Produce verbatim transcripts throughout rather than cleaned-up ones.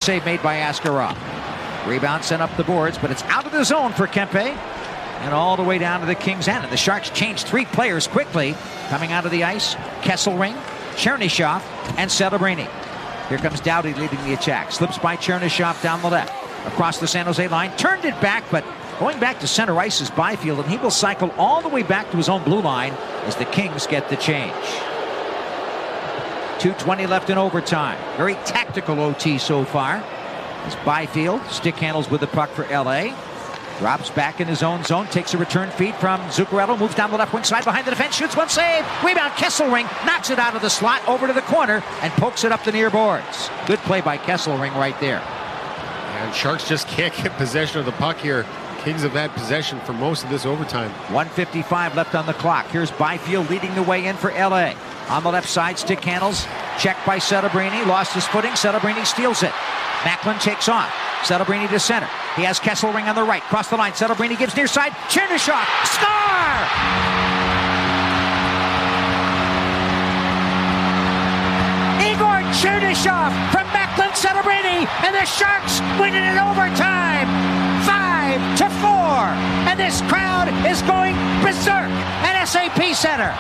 save made by Askarov. Rebound sent up the boards, but it's out of the zone for Kempe. And all the way down to the Kings' end. And the Sharks changed three players quickly. Coming out of the ice, Kesselring, Chernyshov, and Celebrini. Here comes Doughty leading the attack. Slips by Chernyshov down the left. Across the San Jose line. Turned it back, but going back to center ice is Byfield. And he will cycle all the way back to his own blue line as the Kings get the change. two twenty left in overtime. Very tactical O T so far. As Byfield stick handles with the puck for L A. Drops back in his own zone, takes a return feed from Zuccarello, moves down the left wing side behind the defense, shoots one save. Rebound, Kesselring knocks it out of the slot over to the corner and pokes it up the near boards. Good play by Kesselring right there. And Sharks just can't get possession of the puck here. Kings have had possession for most of this overtime. one fifty-five left on the clock. Here's Byfield leading the way in for L A. On the left side, stick handles, checked by Celebrini, lost his footing, Celebrini steals it. Macklin takes on. Celebrini to center. He has Kesselring on the right. Cross the line. Celebrini gives near side. Chernyshov. Score! Igor Chernyshov from Macklin Celebrini. And the Sharks win it in overtime. Five to four. And this crowd is going berserk at S A P Center.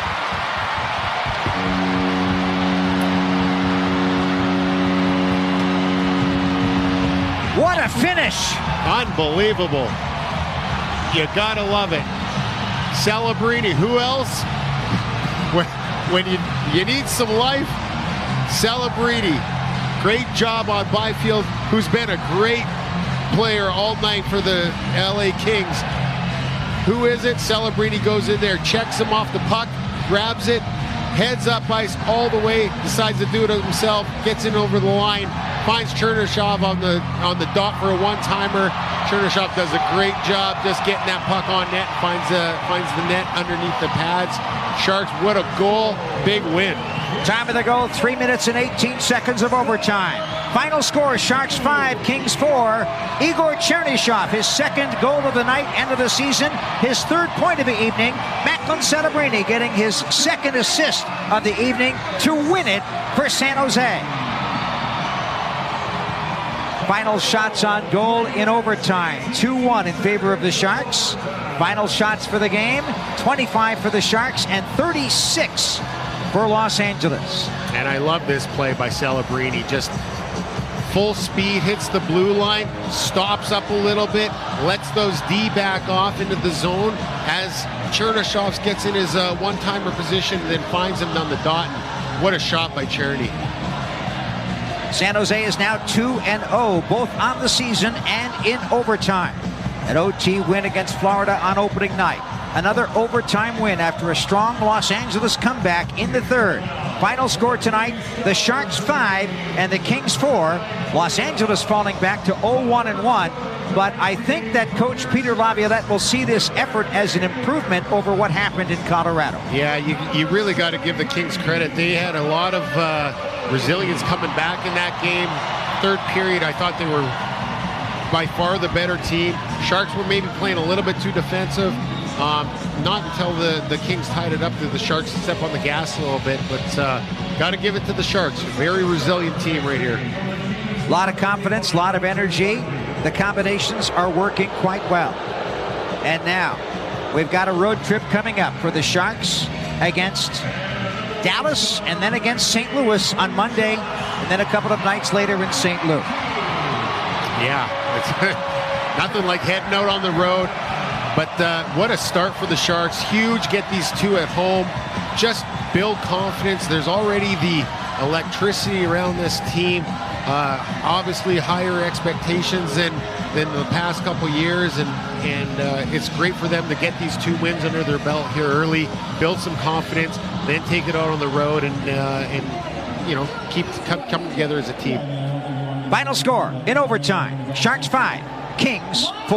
What a finish! Unbelievable. You gotta love it. Celebrini, who else? When, when you, you need some life, Celebrini. Great job on Byfield, who's been a great player all night for the L A Kings. Who is it? Celebrini goes in there, checks him off the puck, grabs it, heads up ice all the way, decides to do it himself, gets in over the line, finds Chernyshov on the on the dot for a one-timer. Chernyshov does a great job just getting that puck on net, finds the, finds the net underneath the pads. Sharks, what a goal, big win. Time of the goal, three minutes and eighteen seconds of overtime. Final score, Sharks five, Kings four. Igor Chernyshov, his second goal of the night, end of the season, his third point of the evening. Macklin Celebrini getting his second assist of the evening to win it for San Jose. Final shots on goal in overtime, two one in favor of the Sharks. Final shots for the game, twenty-five for the Sharks and thirty-six for Los Angeles. And I love this play by Celebrini. Just full speed, hits the blue line, stops up a little bit, lets those D back off into the zone as Chernyshov gets in his uh, one-timer position and then finds him on the dot. And what a shot by Cherny. San Jose is now two and oh, both on the season and in overtime. An O T win against Florida on opening night. Another overtime win after a strong Los Angeles comeback in the third. Final score tonight, the Sharks five and the Kings four. Los Angeles falling back to oh one and one. But I think that Coach Peter Laviolette will see this effort as an improvement over what happened in Colorado. Yeah, you, you really got to give the Kings credit. They had a lot of uh, resilience coming back in that game. Third period, I thought they were by far the better team. Sharks were maybe playing a little bit too defensive. Um, not until the, the Kings tied it up did the Sharks step on the gas a little bit, but uh, got to give it to the Sharks. Very resilient team right here. A lot of confidence, a lot of energy. The combinations are working quite well. And now, we've got a road trip coming up for the Sharks against Dallas and then against Saint Louis on Monday, and then a couple of nights later in Saint Louis. Yeah, it's nothing like heading out on the road. But uh, what a start for the Sharks. Huge, get these two at home. Just build confidence. There's already the electricity around this team. Uh, obviously higher expectations than, than the past couple years. And, and uh, it's great for them to get these two wins under their belt here early, build some confidence, then take it out on the road and, uh, and you know, keep come, coming together as a team. Final score in overtime, Sharks five, Kings four.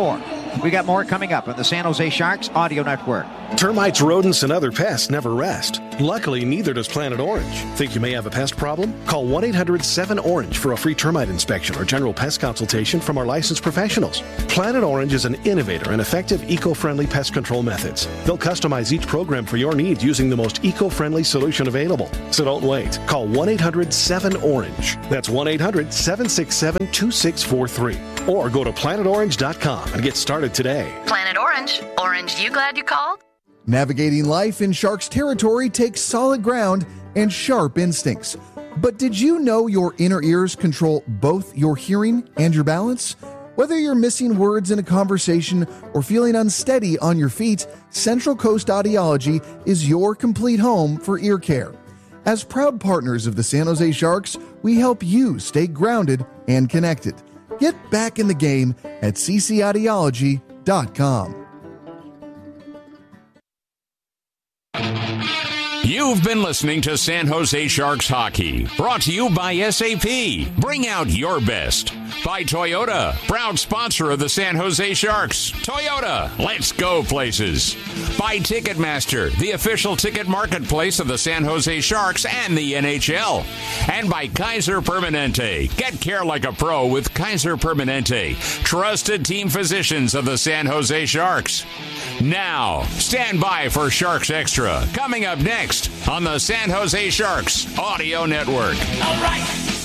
We got more coming up on the San Jose Sharks Audio Network. Termites, rodents, and other pests never rest. Luckily, neither does Planet Orange. Think you may have a pest problem? Call one eight hundred seven orange for a free termite inspection or general pest consultation from our licensed professionals. Planet Orange is an innovator in effective eco-friendly pest control methods. They'll customize each program for your needs using the most eco-friendly solution available. So don't wait. Call one eight hundred seven orange. That's one eight hundred seven six seven two six four three. Or go to planet orange dot com and get started today. Planet Orange. Orange, you glad you called? Navigating life in Sharks territory takes solid ground and sharp instincts. But did you know your inner ears control both your hearing and your balance? Whether you're missing words in a conversation or feeling unsteady on your feet, Central Coast Audiology is your complete home for ear care. As proud partners of the San Jose Sharks, we help you stay grounded and connected. Get back in the game at c c audiology dot com. You've been listening to San Jose Sharks Hockey, brought to you by S A P. Bring out your best. By Toyota, proud sponsor of the San Jose Sharks. Toyota, let's go places. By Ticketmaster, the official ticket marketplace of the San Jose Sharks and the N H L. And by Kaiser Permanente. Get care like a pro with Kaiser Permanente, trusted team physicians of the San Jose Sharks. Now, stand by for Sharks Extra, coming up next on the San Jose Sharks Audio Network. All right.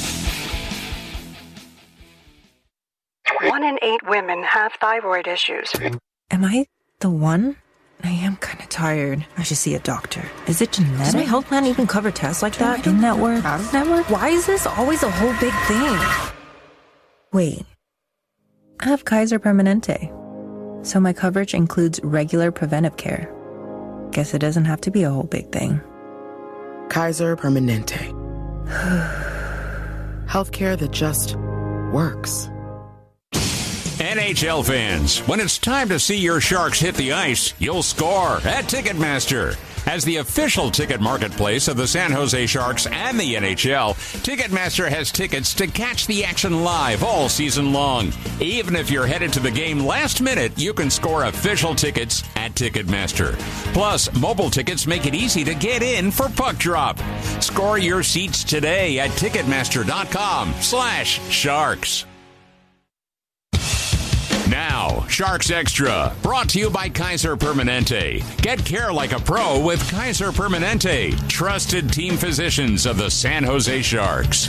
One in eight women have thyroid issues. Am I the one? I am kind of tired. I should see a doctor. Is it genetic? Does my health plan even cover tests like that? In network? Out of network? Why is this always a whole big thing? Wait. I have Kaiser Permanente. So my coverage includes regular preventive care. Guess it doesn't have to be a whole big thing. Kaiser Permanente. Healthcare that just works. N H L fans, when it's time to see your Sharks hit the ice, you'll score at Ticketmaster. As the official ticket marketplace of the San Jose Sharks and the N H L, Ticketmaster has tickets to catch the action live all season long. Even if you're headed to the game last minute, you can score official tickets at Ticketmaster. Plus, mobile tickets make it easy to get in for puck drop. Score your seats today at Ticketmaster.com slash Sharks. Now, Sharks Extra, brought to you by Kaiser Permanente. Get care like a pro with Kaiser Permanente, trusted team physicians of the San Jose Sharks.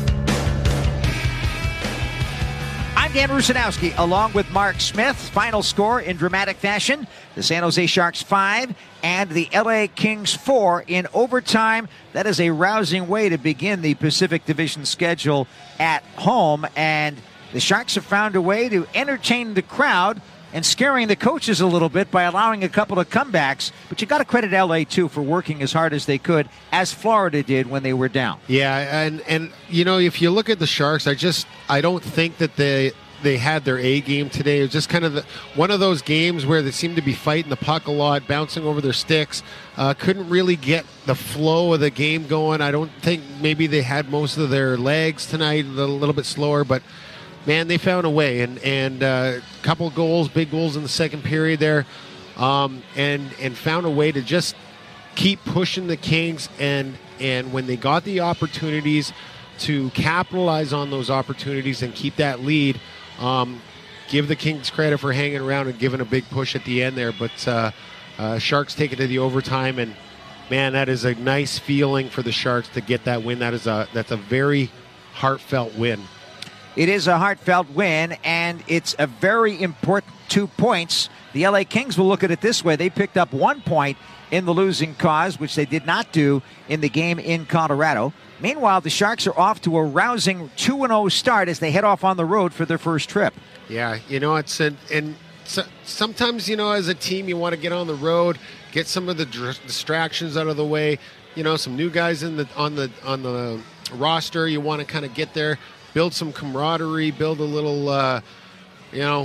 I'm Dan Rusanowski, along with Mark Smith. Final score in dramatic fashion, the San Jose Sharks five and the L A Kings four in overtime. That is a rousing way to begin the Pacific Division schedule at home, and the Sharks have found a way to entertain the crowd and scaring the coaches a little bit by allowing a couple of comebacks. But you got to credit L A, too, for working as hard as they could, as Florida did when they were down. Yeah, and, and you know, if you look at the Sharks, I just I don't think that they they had their A game today. It was just kind of the, one of those games where they seemed to be fighting the puck a lot, bouncing over their sticks. Uh, couldn't really get the flow of the game going. I don't think maybe they had most of their legs tonight, a little, little bit slower, but man, they found a way, and and a uh, couple goals, big goals in the second period there, um, and and found a way to just keep pushing the Kings, and and when they got the opportunities to capitalize on those opportunities and keep that lead, um, give the Kings credit for hanging around and giving a big push at the end there. But uh, uh, Sharks take it to the overtime, and man, that is a nice feeling for the Sharks to get that win. That is a that's a very heartfelt win. It is a heartfelt win, and it's a very important two points. The L A Kings will look at it this way. They picked up one point in the losing cause, which they did not do in the game in Colorado. Meanwhile, the Sharks are off to a rousing two and oh start as they head off on the road for their first trip. Yeah, you know, it's a, and so, sometimes, you know, as a team, you want to get on the road, get some of the dr- distractions out of the way. You know, some new guys in the on the on the roster. You want to kind of get there, build some camaraderie, build a little, uh, you know,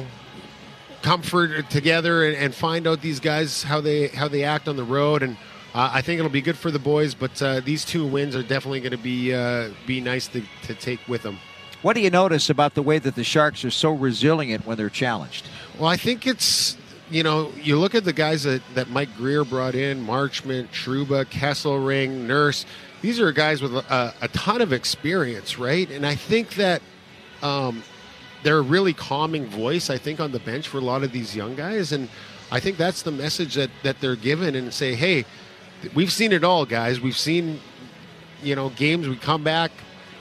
comfort together, and, and find out these guys how they how they act on the road. And uh, I think it'll be good for the boys. But uh, these two wins are definitely going to be uh, be nice to, to take with them. What do you notice about the way that the Sharks are so resilient when they're challenged? Well, I think it's, you know, you look at the guys that, that Mike Greer brought in, Marchment, Trouba, Kesselring, Nurse. These are guys with a, a ton of experience, right? And I think that um, they're a really calming voice, I think, on the bench for a lot of these young guys. And I think that's the message that, that they're given, and say, hey, we've seen it all, guys. We've seen, you know, games. We come back,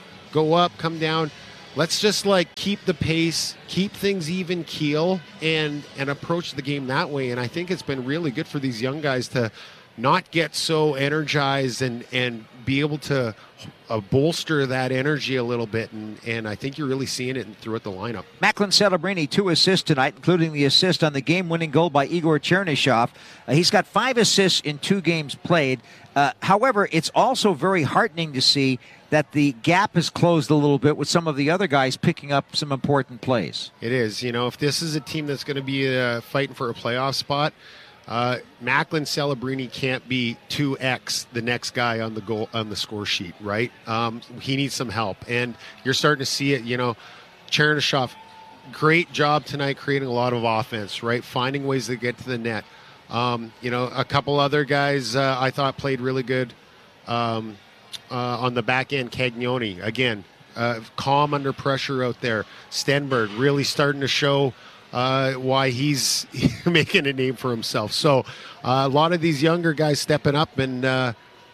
go up, come down. Let's just, like, keep the pace, keep things even keel, and and approach the game that way. And I think it's been really good for these young guys to not get so energized and, and be able to uh, bolster that energy a little bit. And, and I think you're really seeing it throughout the lineup. Macklin Celebrini, two assists tonight, including the assist on the game-winning goal by Igor Chernyshov. Uh, he's got five assists in two games played. Uh, however, it's also very heartening to see that the gap has closed a little bit with some of the other guys picking up some important plays. It is. You know, if this is a team that's going to be uh, fighting for a playoff spot, uh, Macklin Celebrini can't be two X the next guy on the goal on the score sheet, right? Um, he needs some help, and you're starting to see it. You know, Chernyshov, great job tonight creating a lot of offense, right? Finding ways to get to the net. Um, you know, a couple other guys uh, I thought played really good. Um, Uh, on the back end, Cagnoni, again, uh, calm under pressure out there. Stenberg really starting to show uh, why he's making a name for himself. So uh, a lot of these younger guys stepping up, and uh,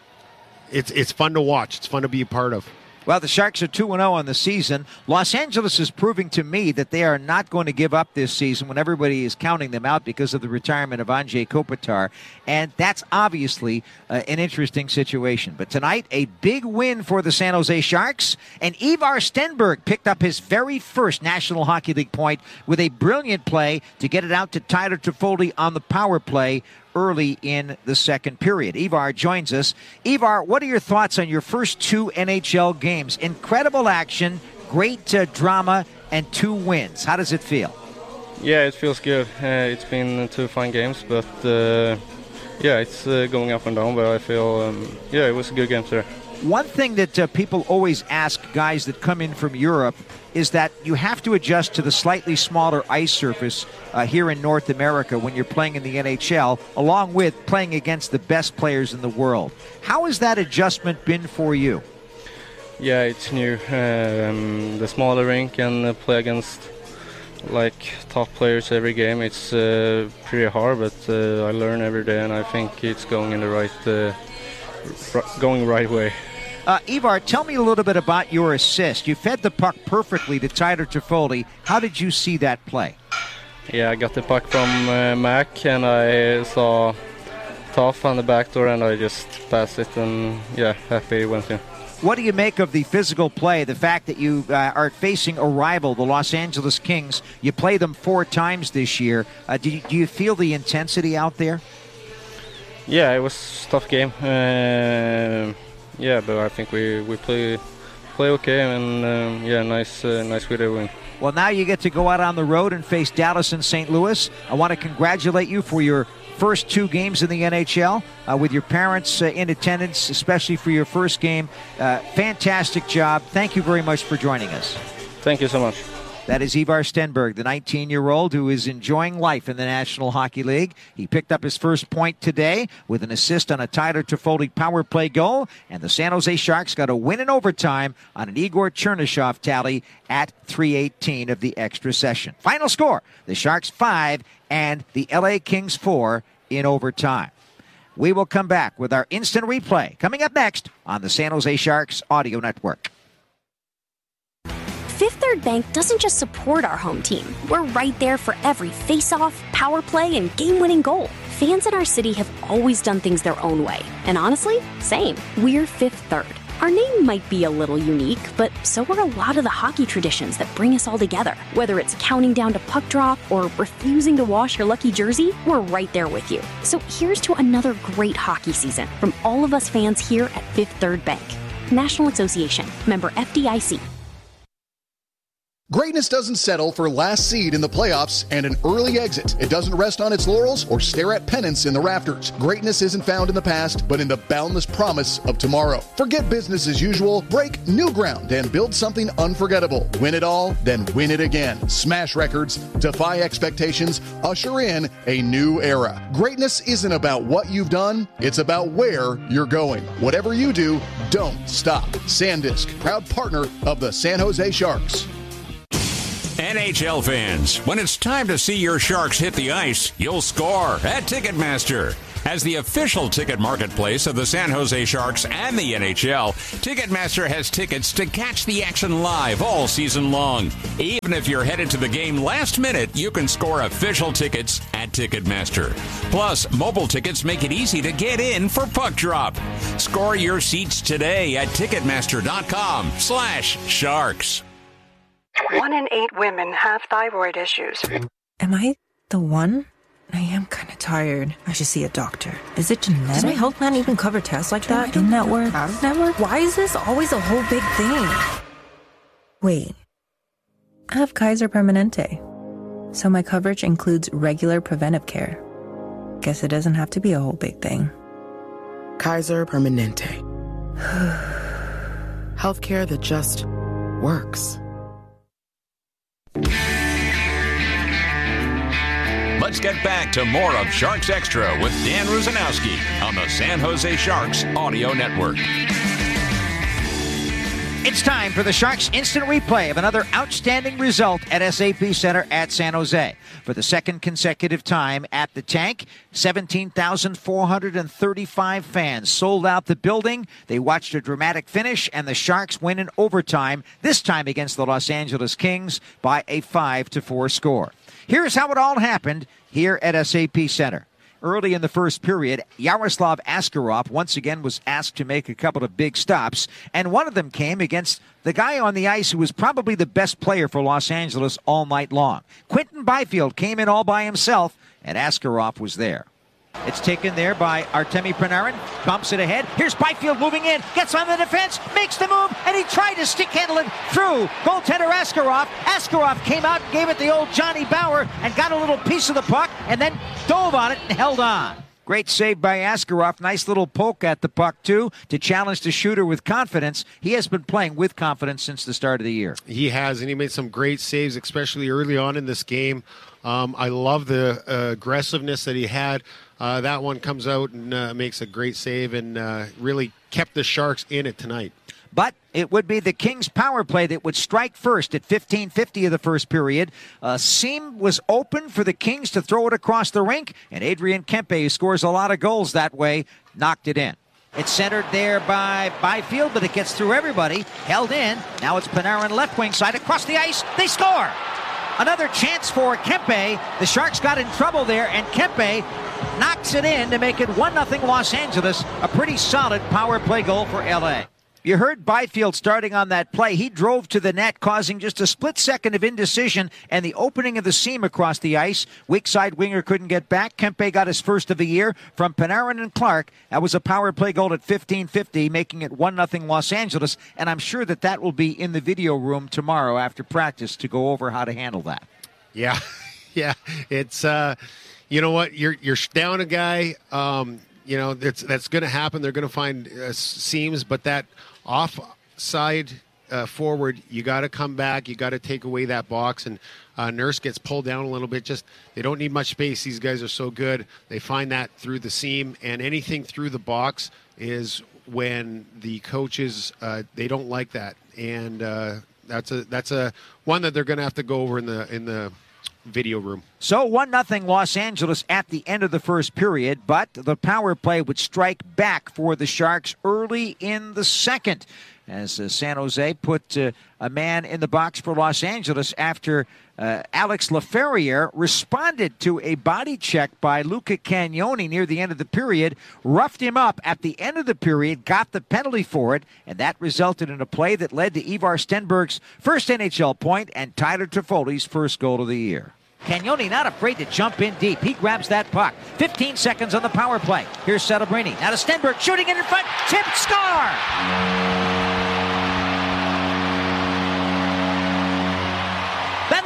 it's it's fun to watch. It's fun to be a part of. Well, the Sharks are two and oh on the season. Los Angeles is proving to me that they are not going to give up this season when everybody is counting them out because of the retirement of Anze Kopitar. And that's obviously uh, an interesting situation. But tonight, a big win for the San Jose Sharks. And Ivar Stenberg picked up his very first National Hockey League point with a brilliant play to get it out to Tyler Toffoli on the power play early in the second period. Ivar joins us. Ivar, what are your thoughts on your first two N H L games? Incredible action, great uh, drama, and two wins. How does it feel? Yeah, it feels good. Uh, it's been two fine games, but uh, yeah, it's uh, going up and down, but I feel, um, yeah, it was a good game today. One thing that uh, people always ask guys that come in from Europe is that you have to adjust to the slightly smaller ice surface uh, here in North America when you're playing in the N H L, along with playing against the best players in the world. How has that adjustment been for you? Yeah, it's new. Um, the smaller rink and uh, play against like top players every game. It's uh, pretty hard, but uh, I learn every day, and I think it's going in the right, uh, r- going the right way. Uh, Ivar, tell me a little bit about your assist. You fed the puck perfectly to Tyler Toffoli. How did you see that play? Yeah, I got the puck from uh, Mac, and I saw Toff on the back door, and I just passed it, and yeah, happy it went in. What do you make of the physical play, the fact that you uh, are facing a rival, the Los Angeles Kings? You play them four times this year. Uh, do, you, do you feel the intensity out there? Yeah, it was a tough game. Uh, Yeah, but I think we, we play play okay, and um, yeah, nice uh, nice way to win. Well, now you get to go out on the road and face Dallas and Saint Louis. I want to congratulate you for your first two games in the N H L uh, with your parents uh, in attendance, especially for your first game. Uh, fantastic job. Thank you very much for joining us. Thank you so much. That is Ivar Stenberg, the nineteen-year-old who is enjoying life in the National Hockey League. He picked up his first point today with an assist on a Tyler Toffoli power play goal, and the San Jose Sharks got a win in overtime on an Igor Chernyshov tally at three eighteen of the extra session. Final score, the Sharks five and the L A Kings four in overtime. We will come back with our instant replay coming up next on the San Jose Sharks Audio Network. Fifth Third Bank doesn't just support our home team. We're right there for every face-off, power play, and game-winning goal. Fans in our city have always done things their own way. And honestly, same. We're Fifth Third. Our name might be a little unique, but so are a lot of the hockey traditions that bring us all together. Whether it's counting down to puck drop or refusing to wash your lucky jersey, we're right there with you. So here's to another great hockey season from all of us fans here at Fifth Third Bank. National Association. Member F D I C. Greatness doesn't settle for last seed in the playoffs and an early exit. It doesn't rest on its laurels or stare at pennants in the rafters. Greatness isn't found in the past, but in the boundless promise of tomorrow. Forget business as usual, break new ground, and build something unforgettable. Win it all, then win it again. Smash records, defy expectations, usher in a new era. Greatness isn't about what you've done, it's about where you're going. Whatever you do, don't stop. SanDisk, proud partner of the San Jose Sharks. N H L fans, when it's time to see your Sharks hit the ice, you'll score at Ticketmaster. As the official ticket marketplace of the San Jose Sharks and the N H L, Ticketmaster has tickets to catch the action live all season long. Even if you're headed to the game last minute, you can score official tickets at Ticketmaster. Plus, mobile tickets make it easy to get in for puck drop. Score your seats today at Ticketmaster.com slash Sharks. One in eight women have thyroid issues. Am I the one? I am kind of tired. I should see a doctor. Is it genetic? Does my health plan even cover tests like that? In-network? Out-of-network? Why is this always a whole big thing? Wait. I have Kaiser Permanente. So my coverage includes regular preventive care. Guess it doesn't have to be a whole big thing. Kaiser Permanente. Healthcare that just works. Let's get back to more of Sharks Extra with Dan Rusanowski on the San Jose Sharks Audio Network. It's time for the Sharks instant replay of another outstanding result at S A P Center at San Jose. For the second consecutive time at the tank, seventeen thousand four hundred thirty-five fans sold out the building. They watched a dramatic finish, and the Sharks win in overtime, this time against the Los Angeles Kings, by a five to four score. Here's how it all happened here at S A P Center. Early in the first period, Yaroslav Askarov once again was asked to make a couple of big stops, and one of them came against the guy on the ice who was probably the best player for Los Angeles all night long. Quinton Byfield came in all by himself, and Askarov was there. It's taken there by Artemi Panarin, bumps it ahead. Here's Byfield moving in, gets on the defense, makes the move, and he tried to stick handle it through goaltender Askarov. Askarov came out and gave it the old Johnny Bauer and got a little piece of the puck and then dove on it and held on. Great save by Askarov. Nice little poke at the puck, too, to challenge the shooter with confidence. He has been playing with confidence since the start of the year. He has, and he made some great saves, especially early on in this game. Um, I love the uh, aggressiveness that he had. Uh, that one comes out and uh, makes a great save and uh, really kept the Sharks in it tonight. But it would be the Kings' power play that would strike first at fifteen fifty of the first period. A seam was open for the Kings to throw it across the rink, and Adrian Kempe, who scores a lot of goals that way, knocked it in. It's centered there by Byfield, but it gets through everybody. Held in. Now it's Panarin left wing side across the ice. They score! Another chance for Kempe. The Sharks got in trouble there, and Kempe knocks it in to make it one nothing Los Angeles. A pretty solid power play goal for L A. You heard Byfield starting on that play. He drove to the net, causing just a split second of indecision and the opening of the seam across the ice. Weak side winger couldn't get back. Kempe got his first of the year from Panarin and Clark. That was a power play goal at fifteen fifty, making it one nothing Los Angeles. And I'm sure that that will be in the video room tomorrow after practice to go over how to handle that. Yeah, yeah. It's, uh, you know what, you're, you're down a guy. Um, you know, that's, that's going to happen. They're going to find uh, seams, but that offside uh, forward, you got to come back. You got to take away that box, and uh, Nurse gets pulled down a little bit. Just they don't need much space. These guys are so good. They find that through the seam, and anything through the box is when the coaches uh, they don't like that, and uh, that's a that's a one that they're going to have to go over in the in the video room. So one nothing Los Angeles at the end of the first period, but the power play would strike back for the Sharks early in the second as uh, San Jose put uh, a man in the box for Los Angeles after uh, Alex Laferriere responded to a body check by Luca Cagnoni near the end of the period, roughed him up at the end of the period, got the penalty for it, and that resulted in a play that led to Ivar Stenberg's first N H L point and Tyler Toffoli's first goal of the year. Cagnoni not afraid to jump in deep. He grabs that puck. fifteen seconds on the power play. Here's Celebrini. Now to Stenberg, shooting it in front. Tipped, score!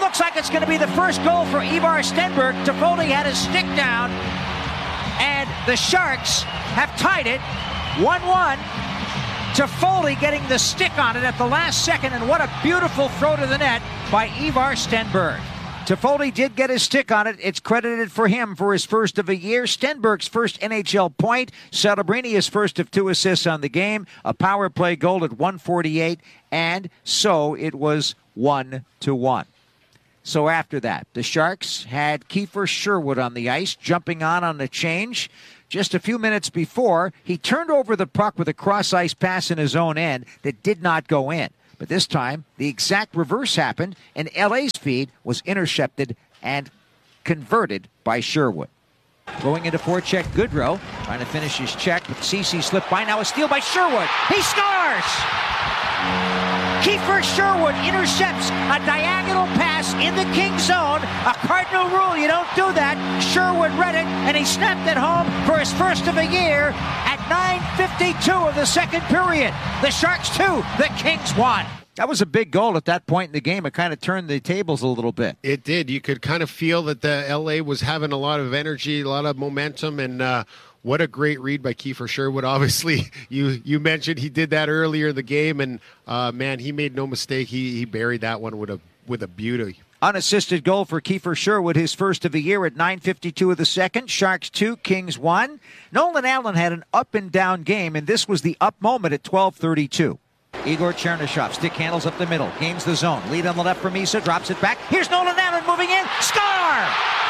looks like it's going to be the first goal for Ivar Stenberg. Toffoli had his stick down, and the Sharks have tied it one one. Toffoli getting the stick on it at the last second, and what a beautiful throw to the net by Ivar Stenberg. Toffoli did get his stick on it. It's credited for him for his first of the year. Stenberg's first N H L point. Celebrini his first of two assists on the game. A power play goal at one forty-eight, and so it was one to one. So after that, the Sharks had Kiefer Sherwood on the ice, jumping on on the change. Just a few minutes before, he turned over the puck with a cross-ice pass in his own end that did not go in. But this time, the exact reverse happened, and L A's feed was intercepted and converted by Sherwood. Going into forecheck, Goodrow, trying to finish his check, but Ceci slipped by. Now a steal by Sherwood. He scores! Kiefer Sherwood intercepts a diagonal pass in the Kings zone. A cardinal rule, you don't do that. Sherwood read it, and he snapped it home for his first of the year at nine fifty-two of the second period. The Sharks two, the Kings one. That was a big goal at that point in the game. It kind of turned the tables a little bit. It did. You could kind of feel that the L A was having a lot of energy, a lot of momentum, and uh, what a great read by Kiefer Sherwood. Obviously, you you mentioned he did that earlier in the game, and uh, man, he made no mistake. He he buried that one with a with a beauty. Unassisted goal for Kiefer Sherwood, his first of the year at nine fifty-two of the second. Sharks two, Kings one. Nolan Allen had an up and down game, and this was the up moment at twelve thirty-two. Igor Chernyshov, stick handles up the middle, gains the zone. Lead on the left for Misa, drops it back. Here's Nolan Allen moving in. Score!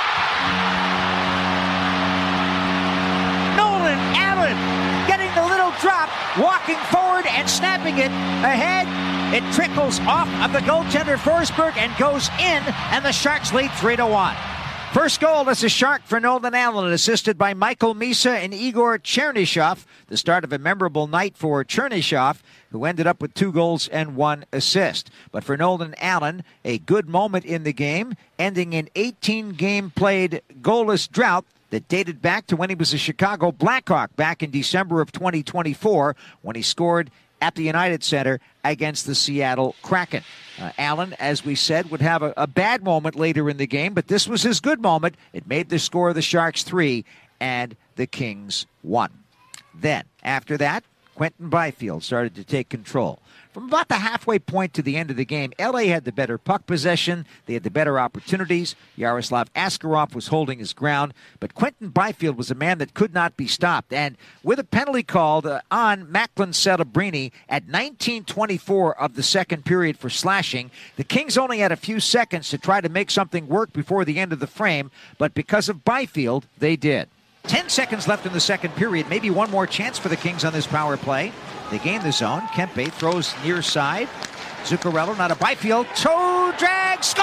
Nolan Allen getting the little drop, walking forward and snapping it ahead. It trickles off of the goaltender Forsberg and goes in, and the Sharks lead three to one. First goal as a Shark for Nolan Allen, assisted by Michael Misa and Igor Chernyshov. The start of a memorable night for Chernyshov, who ended up with two goals and one assist. But for Nolan Allen, a good moment in the game, ending an eighteen-game played goalless drought that dated back to when he was a Chicago Blackhawk back in December of twenty twenty-four, when he scored at the United Center against the Seattle Kraken. Uh, Allen, as we said, would have a, a bad moment later in the game, but this was his good moment. It made the score of the Sharks three and the Kings one. Then, after that, Quentin Byfield started to take control. From about the halfway point to the end of the game, L A had the better puck possession. They had the better opportunities. Yaroslav Askarov was holding his ground, but Quentin Byfield was a man that could not be stopped. And with a penalty called uh, on Macklin Celebrini at nineteen twenty-four of the second period for slashing, the Kings only had a few seconds to try to make something work before the end of the frame, but because of Byfield, they did. Ten seconds left in the second period. Maybe one more chance for the Kings on this power play. They gain the zone. Kempe throws near side. Zuccarello, not a Byfield. Toe drag, score!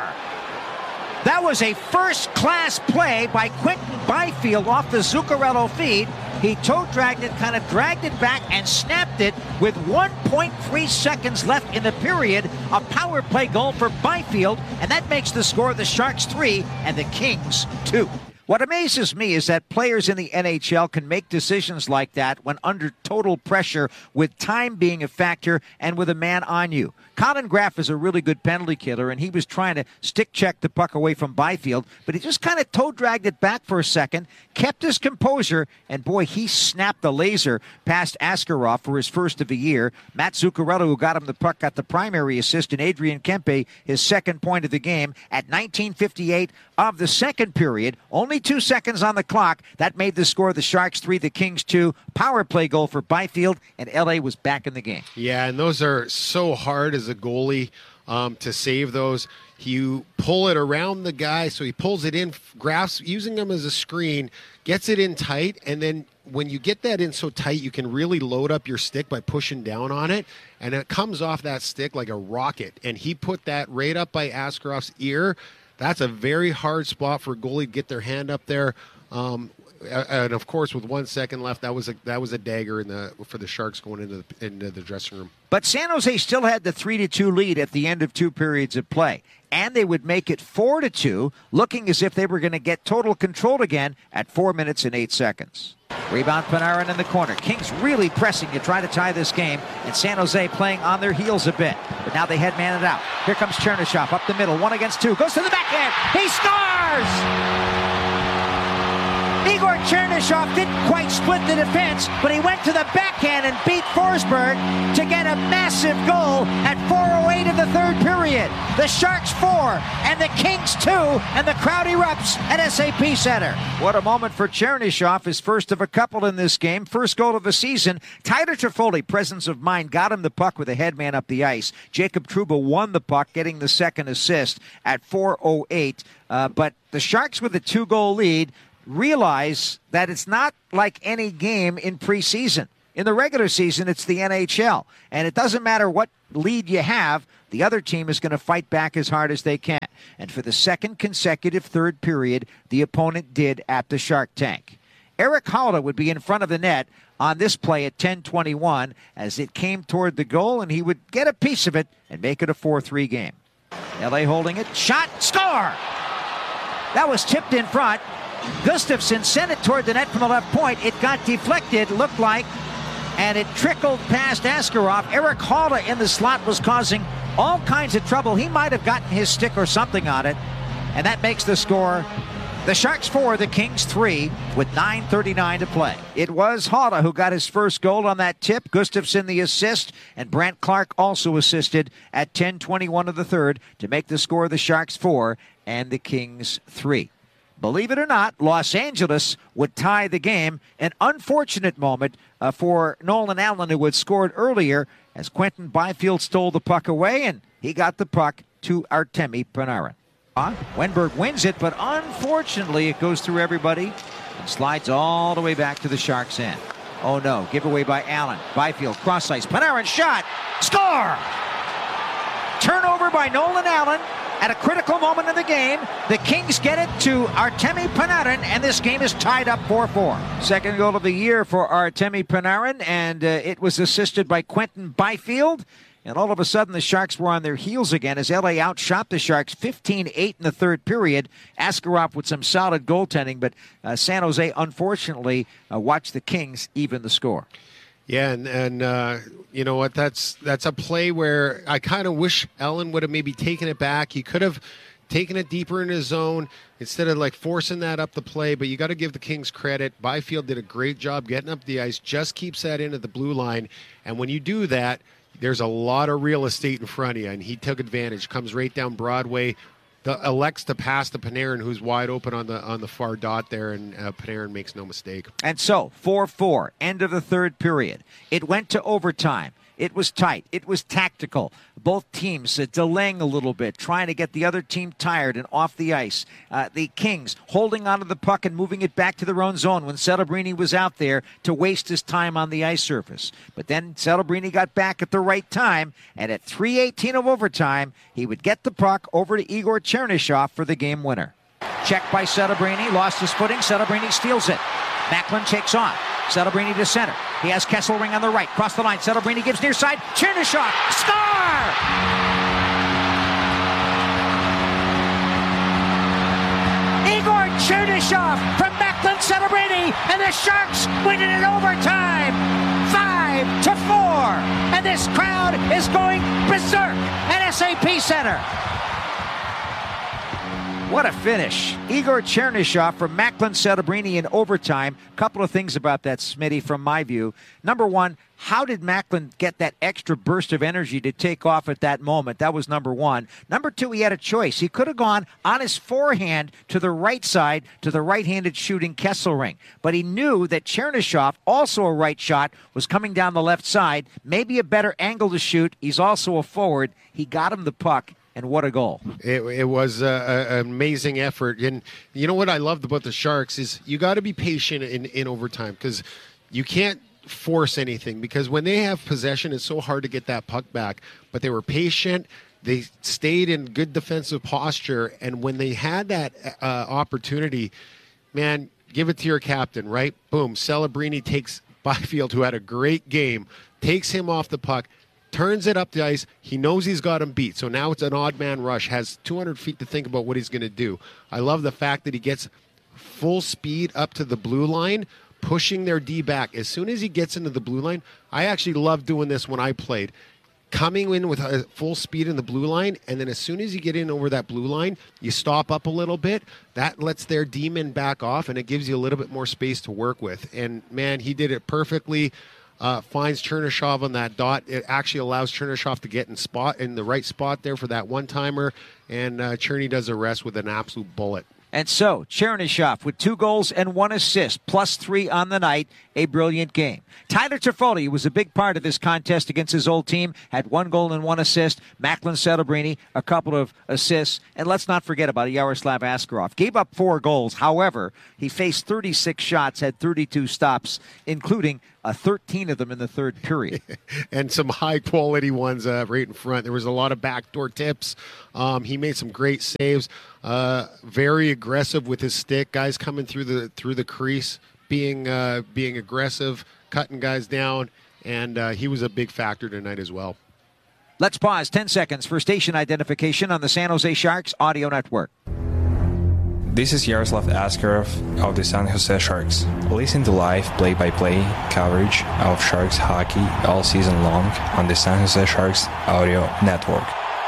That was a first-class play by Quentin Byfield off the Zuccarello feed. He toe dragged it, kind of dragged it back, and snapped it with one point three seconds left in the period. A power play goal for Byfield, and that makes the score of the Sharks three and the Kings two. What amazes me is that players in the N H L can make decisions like that when under total pressure, with time being a factor and with a man on you. Colin Graff is a really good penalty killer, and he was trying to stick check the puck away from Byfield, but he just kind of toe dragged it back for a second, kept his composure, and boy, he snapped the laser past Askarov for his first of the year. Matt Zuccarello, who got him the puck, got the primary assist, and Adrian Kempe his second point of the game at nineteen fifty-eight of the second period. Only two seconds on the clock. That made the score of the Sharks three, the Kings two. Power play goal for Byfield, and L A was back in the game. Yeah, and those are so hard as a goalie um, to save those. You pull it around the guy, so he pulls it in, grasps, using them as a screen, gets it in tight, and then when you get that in so tight, you can really load up your stick by pushing down on it, and it comes off that stick like a rocket, and he put that right up by Askarov's ear. That's a very hard spot for a goalie to get their hand up there. Um, and of course, with one second left, that was a that was a dagger in the for the Sharks going into the, into the dressing room. But San Jose still had the three to two lead at the end of two periods of play, and they would make it four to two, looking as if they were going to get total control again at four minutes and eight seconds. Rebound Panarin in the corner. Kings really pressing to try to tie this game, and San Jose playing on their heels a bit. But now they headman it out. Here comes Chernyshov up the middle, one against two. Goes to the backhand. He scores! Igor Chernyshov didn't quite split the defense, but he went to the backhand and beat Forsberg to get a massive goal at four oh eight of the third period. The Sharks four and the Kings two, and the crowd erupts at S A P Center. What a moment for Chernyshov, his first of a couple in this game. First goal of the season. Tyler Toffoli, presence of mind, got him the puck with a headman up the ice. Jacob Trouba won the puck, getting the second assist at four oh eight. Uh, but the Sharks with a two-goal lead realize that it's not like any game in preseason. In the regular season, it's the N H L, and it doesn't matter what lead you have, the other team is going to fight back as hard as they can. And for the second consecutive third period, the opponent did at the Shark Tank. Erik Haula would be in front of the net on this play at ten twenty-one as it came toward the goal, and he would get a piece of it and make it a four three game. L A holding it. Shot. Score! That was tipped in front. Gustafsson sent it toward the net from the left point. It got deflected, looked like, and it trickled past Askarov. Erik Haula in the slot was causing all kinds of trouble. He might have gotten his stick or something on it, and that makes the score the Sharks four, the Kings three, with nine thirty-nine to play. It was Haula who got his first goal on that tip. Gustafsson the assist, and Brandt Clark also assisted at ten twenty-one of the third to make the score the Sharks four and the Kings three. Believe it or not, Los Angeles would tie the game. An unfortunate moment uh, for Nolan Allen, who had scored earlier, as Quentin Byfield stole the puck away, and he got the puck to Artemi Panarin. Uh, Wenberg wins it, but unfortunately it goes through everybody and slides all the way back to the Sharks' end. Oh no, giveaway by Allen. Byfield, cross ice. Panarin shot. Score! Turnover by Nolan Allen. At a critical moment in the game, the Kings get it to Artemi Panarin, and this game is tied up four four. Second goal of the year for Artemi Panarin, and uh, it was assisted by Quentin Byfield. And all of a sudden, the Sharks were on their heels again as L A outshot the Sharks fifteen eight in the third period. Askarov with some solid goaltending, but uh, San Jose, unfortunately, uh, watched the Kings even the score. Yeah, and, and uh, you know what? That's that's a play where I kind of wish Ellen would have maybe taken it back. He could have taken it deeper in his zone instead of like forcing that up the play. But you got to give the Kings credit. Byfield did a great job getting up the ice, just keeps that into the blue line. And when you do that, there's a lot of real estate in front of you, and he took advantage. Comes right down Broadway. The, elects to pass to Panarin, who's wide open on the on the far dot there, and uh, Panarin makes no mistake. And so, four four, end of the third period. It went to overtime. It was tight. It was tactical. Both teams uh, delaying a little bit, trying to get the other team tired and off the ice. Uh, the Kings holding onto the puck and moving it back to their own zone when Celebrini was out there to waste his time on the ice surface. But then Celebrini got back at the right time, and at three eighteen of overtime, he would get the puck over to Igor Chernyshov for the game winner. Checked by Celebrini, lost his footing. Celebrini steals it. Macklin takes on. Celebrini to center. He has Kesselring on the right. Cross the line. Celebrini gives near side. Chernyshov. Score! Igor Chernyshov from Macklin Celebrini. And the Sharks win it in overtime. Five to four. And this crowd is going berserk at S A P Center. What a finish. Igor Chernyshov from Macklin Celebrini in overtime. Couple of things about that, Smitty, from my view. Number one, how did Macklin get that extra burst of energy to take off at that moment? That was number one. Number two, he had a choice. He could have gone on his forehand to the right side to the right-handed shooting Kesselring. But he knew that Chernyshov, also a right shot, was coming down the left side. Maybe a better angle to shoot. He's also a forward. He got him the puck. And what a goal. It, it was an amazing effort. And you know what I loved about the Sharks is you got to be patient in, in overtime because you can't force anything because when they have possession, it's so hard to get that puck back. But they were patient. They stayed in good defensive posture. And when they had that uh, opportunity, man, give it to your captain, right? Boom. Celebrini takes Byfield, who had a great game, takes him off the puck, turns it up the ice. He knows he's got him beat. So now it's an odd man rush, has two hundred feet to think about what he's going to do. I love the fact that he gets full speed up to the blue line, pushing their D back. As soon as he gets into the blue line, I actually loved doing this when I played. Coming in with a full speed in the blue line, and then as soon as you get in over that blue line, you stop up a little bit. That lets their D-men back off, and it gives you a little bit more space to work with. And, man, he did it perfectly. Uh, finds Chernyshov on that dot. It actually allows Chernyshov to get in spot in the right spot there for that one-timer, and uh, Cherny does the rest with an absolute bullet. And so, Chernyshov with two goals and one assist, plus three on the night, a brilliant game. Tyler Toffoli was a big part of this contest against his old team, had one goal and one assist. Macklin Celebrini, a couple of assists. And let's not forget about Yaroslav Askarov. Gave up four goals. However, he faced thirty-six shots, had thirty-two stops, including uh, thirteen of them in the third period. And some high-quality ones uh, right in front. There was a lot of backdoor tips. Um, he made some great saves. Uh, very aggressive with his stick. Guys coming through the through the crease, being uh, being aggressive, cutting guys down, and uh, he was a big factor tonight as well. Let's pause ten seconds for station identification on the San Jose Sharks Audio Network. This is Yaroslav Askarov of the San Jose Sharks. Listen to live play-by-play coverage of Sharks hockey all season long on the San Jose Sharks Audio Network.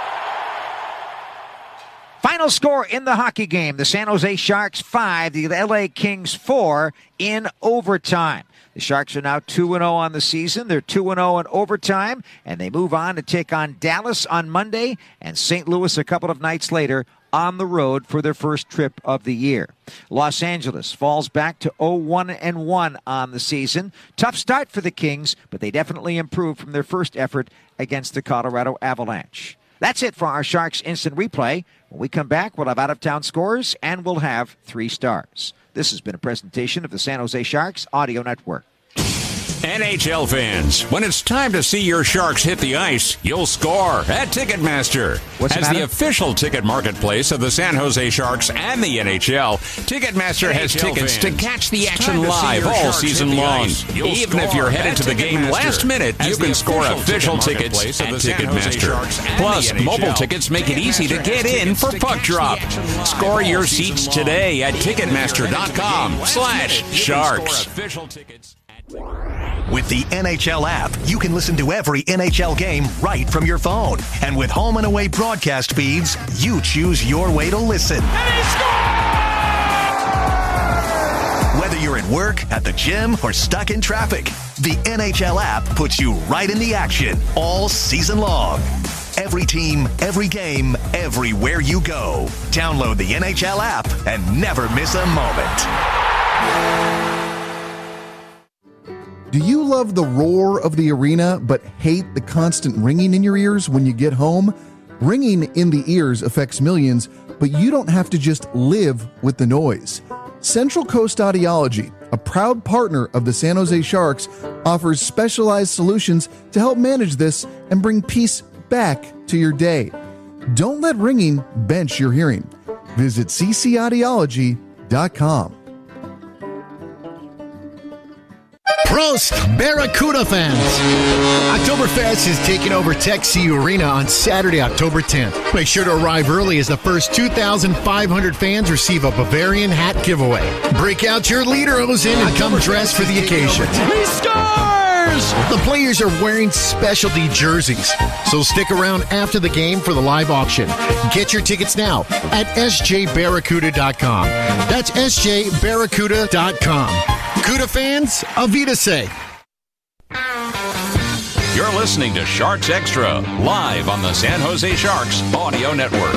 Final score in the hockey game, the San Jose Sharks five, the L A Kings four in overtime. The Sharks are now two and oh on the season. They're two and oh in overtime, and they move on to take on Dallas on Monday and Saint Louis a couple of nights later on the road for their first trip of the year. Los Angeles falls back to oh one and one on the season. Tough start for the Kings, but they definitely improved from their first effort against the Colorado Avalanche. That's it for our Sharks Instant Replay. When we come back, we'll have out-of-town scores, and we'll have three stars. This has been a presentation of the San Jose Sharks Audio Network. N H L fans, when it's time to see your Sharks hit the ice, you'll score at Ticketmaster. What's the As matter? the official ticket marketplace of the San Jose Sharks and the N H L, Ticketmaster has N H L tickets fans, to catch the it's action time to see live your all Sharks season hit the long. ice. You'll Even if score you're headed at to the game Ticketmaster. last minute, As you the can score official official ticket tickets marketplace at of the San Jose Sharks Ticketmaster. and Plus, the N H L, mobile tickets make it easy to Ticketmaster get has in tickets for to puck catch the drop. action live Score your all season seats long. today at Even if you're Ticketmaster headed dot to the com game last slash minute, you can Sharks. score official tickets. With the N H L app, you can listen to every N H L game right from your phone. And with home and away broadcast feeds, you choose your way to listen. And he scores! Whether you're at work, at the gym, or stuck in traffic, the N H L app puts you right in the action all season long. Every team, every game, everywhere you go. Download the N H L app and never miss a moment. Do you love the roar of the arena but hate the constant ringing in your ears when you get home? Ringing in the ears affects millions, but you don't have to just live with the noise. Central Coast Audiology, a proud partner of the San Jose Sharks, offers specialized solutions to help manage this and bring peace back to your day. Don't let ringing bench your hearing. Visit c c audiology dot com. Prost, Barracuda fans! Oktoberfest is taking over Tech C U Arena on Saturday, October tenth. Make sure to arrive early as the first two thousand five hundred fans receive a Bavarian hat giveaway. Break out your Lederhosen and come dressed for the occasion. He scores! The players are wearing specialty jerseys, so stick around after the game for the live auction. Get your tickets now at s j barracuda dot com. That's s j barracuda dot com. Cuda fans, Avita say. You're listening to Sharks Extra, live on the San Jose Sharks Audio Network.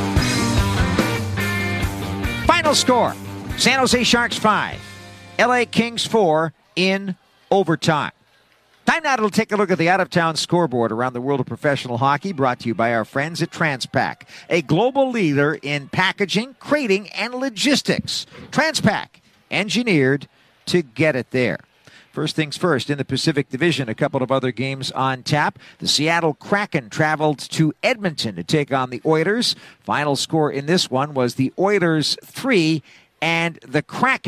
Final score, San Jose Sharks five, L A Kings four in overtime. Time now to take a look at the out-of-town scoreboard around the world of professional hockey, brought to you by our friends at Transpac, a global leader in packaging, crating, and logistics. Transpac, engineered to get it there. First things first, in the Pacific Division, a couple of other games on tap. The Seattle Kraken traveled to Edmonton to take on the Oilers. Final score in this one was the Oilers three and the Kraken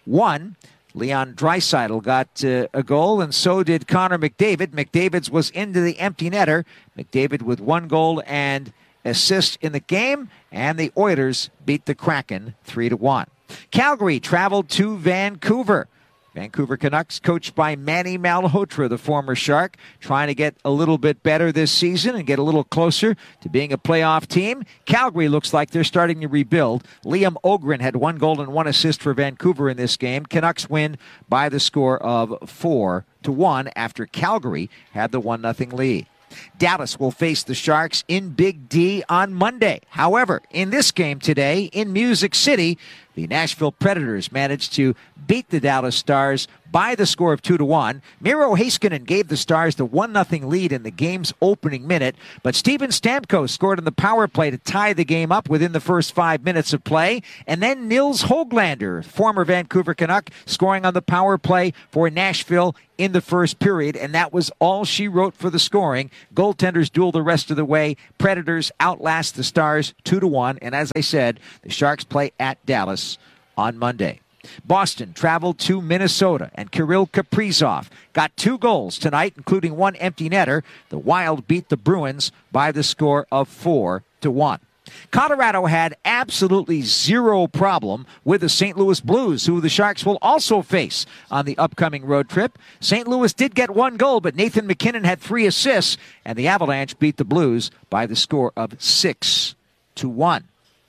one. Leon Draisaitl got uh, a goal, and so did Connor McDavid. McDavid's was into the empty netter. McDavid with one goal and assist in the game, and the Oilers beat the Kraken three to one. Calgary traveled to Vancouver. Vancouver Canucks, coached by Manny Malhotra, the former Shark, trying to get a little bit better this season and get a little closer to being a playoff team. Calgary looks like they're starting to rebuild. Liam Ogren had one goal and one assist for Vancouver in this game. Canucks win by the score of four to one after Calgary had the one nothing lead. Dallas will face the Sharks in Big D on Monday. However, in this game today in Music City, the Nashville Predators managed to beat the Dallas Stars by the score of two to one. Miro Heiskanen gave the Stars the one nothing lead in the game's opening minute, but Steven Stamkos scored on the power play to tie the game up within the first five minutes of play, and then Nils Höglander, former Vancouver Canuck, scoring on the power play for Nashville in the first period, and that was all she wrote for the scoring. Goaltenders duel the rest of the way. Predators outlast the Stars two to one, and as I said, the Sharks play at Dallas on Monday. Boston traveled to Minnesota, and Kirill Kaprizov got two goals tonight, including one empty netter. The Wild beat the Bruins by the score of four to one. Colorado had absolutely zero problem with the Saint Louis Blues, who the Sharks will also face on the upcoming road trip. Saint Louis did get one goal, but Nathan MacKinnon had three assists, and the Avalanche beat the Blues by the score of six to one.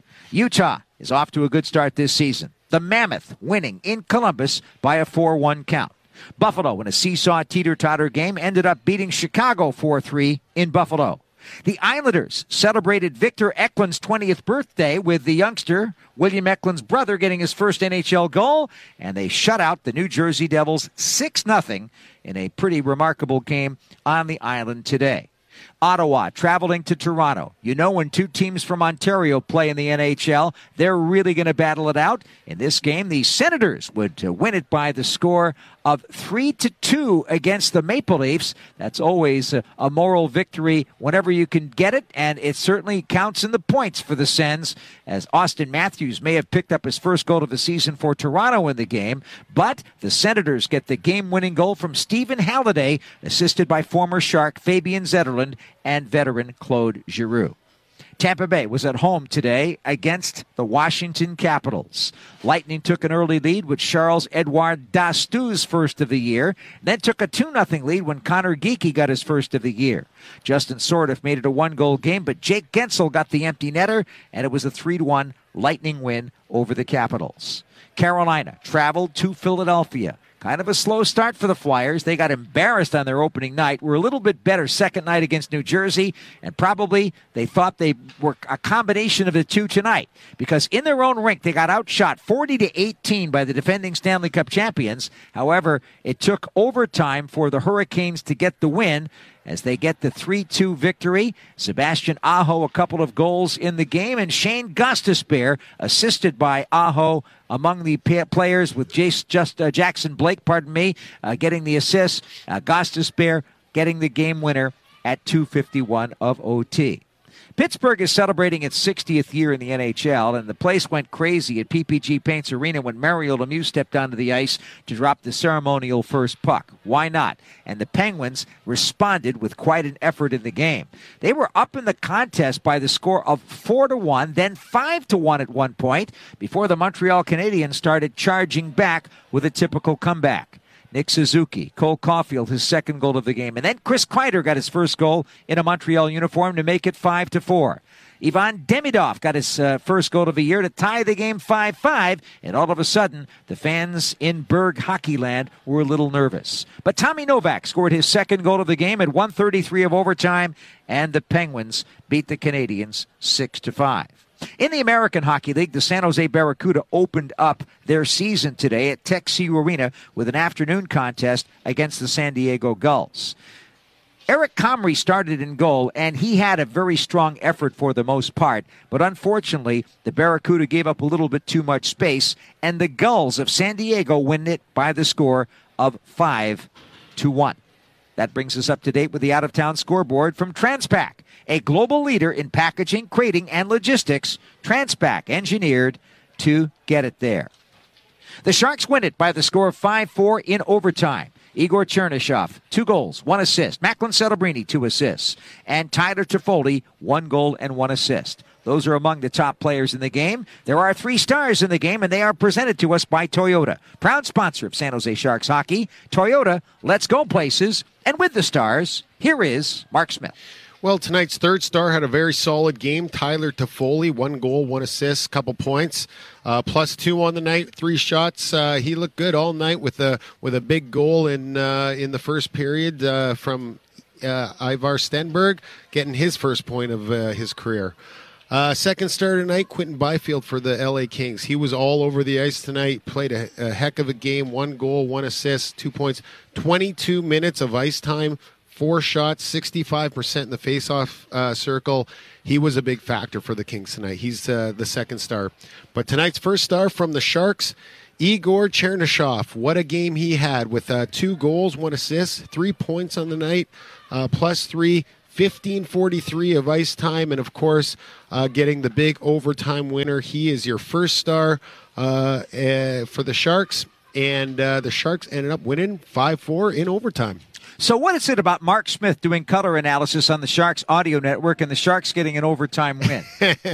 Utah is off to a good start this season. The Mammoth winning in Columbus by a four one count. Buffalo, in a seesaw teeter-totter game, ended up beating Chicago four three in Buffalo. The Islanders celebrated Victor Eklund's twentieth birthday with the youngster, William Eklund's brother, getting his first N H L goal, and they shut out the New Jersey Devils six nothing in a pretty remarkable game on the island today. Ottawa traveling to Toronto. You know, when two teams from Ontario play in the N H L, they're really going to battle it out. In this game, the Senators would uh, win it by the score of three to two against the Maple Leafs. That's always a, a moral victory whenever you can get it, and it certainly counts in the points for the Sens, as Austin Matthews may have picked up his first goal of the season for Toronto in the game, but the Senators get the game-winning goal from Stephen Halliday, assisted by former Shark Fabian Zetterlund and veteran Claude Giroux. Tampa Bay was at home today against the Washington Capitals. Lightning took an early lead with Charles-Edouard Dastu's first of the year, then took a two nothing lead when Connor Geekie got his first of the year. Justin Sourdif made it a one-goal game, but Jake Gensel got the empty netter, and it was a three to one Lightning win over the Capitals. Carolina traveled to Philadelphia. Kind of a slow start for the Flyers. They got embarrassed on their opening night. Were a little bit better second night against New Jersey, and probably they thought they were a combination of the two tonight, because in their own rink they got outshot forty to eighteen by the defending Stanley Cup champions. However, it took overtime for the Hurricanes to get the win, as they get the three two victory. Sebastian Aho, a couple of goals in the game, and Shane Gostisbehere, assisted by Aho, among the players, with Jace, just uh, Jackson Blake, pardon me, uh, getting the assist. Uh, Gostisbehere getting the game winner at two fifty-one of O T. Pittsburgh is celebrating its sixtieth year in the N H L, and the place went crazy at P P G Paints Arena when Mario Lemieux stepped onto the ice to drop the ceremonial first puck. Why not? And the Penguins responded with quite an effort in the game. They were up in the contest by the score of four to one, then five to one at one point, before the Montreal Canadiens started charging back with a typical comeback. Nick Suzuki, Cole Caulfield, his second goal of the game. And then Chris Kreider got his first goal in a Montreal uniform to make it five to four. Ivan Demidov got his uh, first goal of the year to tie the game five five. And all of a sudden, the fans in Berg Hockeyland were a little nervous. But Tommy Novak scored his second goal of the game at one thirty-three of overtime. And the Penguins beat the Canadiens six to five. In the American Hockey League, the San Jose Barracuda opened up their season today at Tech C U Arena with an afternoon contest against the San Diego Gulls. Eric Comrie started in goal, and he had a very strong effort for the most part, but unfortunately, the Barracuda gave up a little bit too much space, and the Gulls of San Diego win it by the score of five to one. That brings us up to date with the out-of-town scoreboard from Transpac, a global leader in packaging, crating, and logistics. Transpac, engineered to get it there. The Sharks win it by the score of five four in overtime. Igor Chernyshov, two goals, one assist. Macklin Celebrini, two assists. And Tyler Toffoli, one goal and one assist. Those are among the top players in the game. There are three stars in the game, and they are presented to us by Toyota, proud sponsor of San Jose Sharks hockey. Toyota, let's go places. And with the stars, here is Mark Smith. Well, tonight's third star had a very solid game. Tyler Toffoli, one goal, one assist, couple points, uh, plus two on the night, three shots. Uh, he looked good all night with a with a big goal in uh, in the first period uh, from uh, Ivar Stenberg, getting his first point of uh, his career. Uh, second star tonight, Quinton Byfield for the L A Kings. He was all over the ice tonight, played a, a heck of a game, one goal, one assist, two points, twenty-two minutes of ice time. Four shots, sixty-five percent in the face-off uh, circle. He was a big factor for the Kings tonight. He's uh, the second star. But tonight's first star from the Sharks, Igor Chernyshov. What a game he had with uh, two goals, one assist, three points on the night, uh, plus three, fifteen forty-three of ice time, and, of course, uh, getting the big overtime winner. He is your first star uh, uh, for the Sharks, and uh, the Sharks ended up winning five four in overtime. So what is it about Mark Smith doing color analysis on the Sharks audio network and the Sharks getting an overtime win?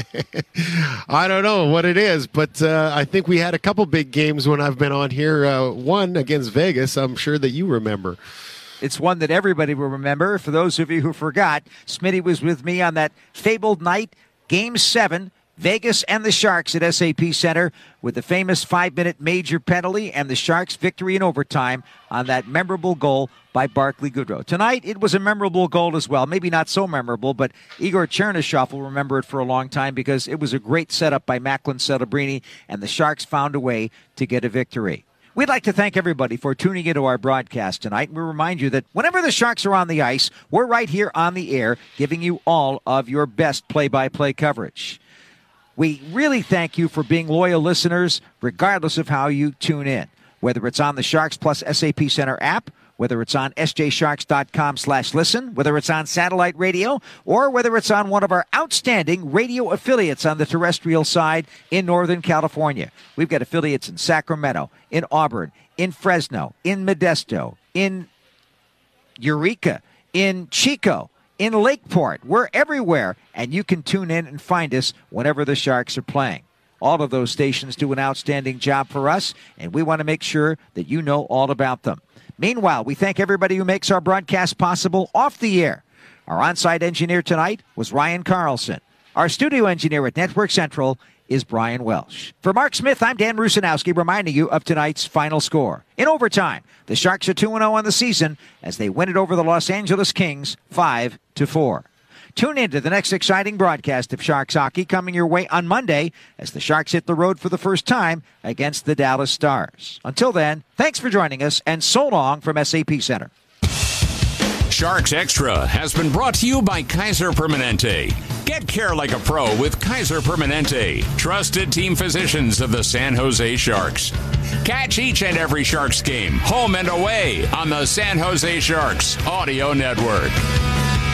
I don't know what it is, but uh, I think we had a couple big games when I've been on here. Uh, one against Vegas, I'm sure that you remember. It's one that everybody will remember. For those of you who forgot, Smitty was with me on that fabled night, Game seven, Vegas and the Sharks at S A P Center with the famous five-minute major penalty and the Sharks' victory in overtime on that memorable goal by Barclay Goodrow. Tonight, it was a memorable goal as well. Maybe not so memorable, but Igor Chernyshov will remember it for a long time because it was a great setup by Macklin Celebrini, and the Sharks found a way to get a victory. We'd like to thank everybody for tuning into our broadcast tonight. We remind you that whenever the Sharks are on the ice, we're right here on the air giving you all of your best play-by-play coverage. We really thank you for being loyal listeners, regardless of how you tune in. Whether it's on the Sharks Plus S A P Center app, whether it's on S J Sharks dot com slash listen, whether it's on satellite radio, or whether it's on one of our outstanding radio affiliates on the terrestrial side in Northern California. We've got affiliates in Sacramento, in Auburn, in Fresno, in Modesto, in Eureka, in Chico, in Lakeport. We're everywhere, and you can tune in and find us whenever the Sharks are playing. All of those stations do an outstanding job for us, and we want to make sure that you know all about them. Meanwhile, we thank everybody who makes our broadcast possible off the air. Our on-site engineer tonight was Ryan Carlson. Our studio engineer at Network Central is Brian Welsh. For Mark Smith, I'm Dan Rusanowski, reminding you of tonight's final score. In overtime, the Sharks are two and oh on the season as they win it over the Los Angeles Kings five to four. Tune in to the next exciting broadcast of Sharks hockey coming your way on Monday as the Sharks hit the road for the first time against the Dallas Stars. Until then, thanks for joining us, and so long from S A P Center. Sharks Extra has been brought to you by Kaiser Permanente. Get care like a pro with Kaiser Permanente, trusted team physicians of the San Jose Sharks. Catch each and every Sharks game, home and away, on the San Jose Sharks Audio Network.